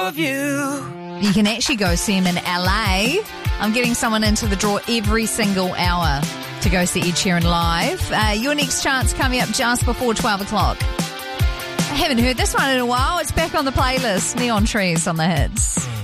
of you. You can actually go see him in LA. I'm getting someone into the draw every single hour to go see Ed Sheeran live. Your next chance coming up just before 12 o'clock. I haven't heard this one in a while. It's back on the playlist. Neon Trees on the hits.